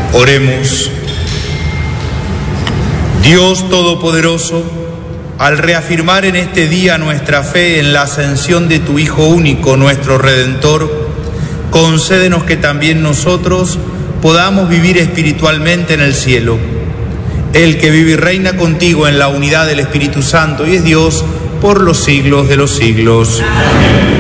Oremos. Dios Todopoderoso, al reafirmar en este día nuestra fe en la ascensión de tu Hijo único, nuestro Redentor, concédenos que también nosotros podamos vivir espiritualmente en el cielo. El que vive y reina contigo en la unidad del Espíritu Santo y es Dios por los siglos de los siglos. Amén.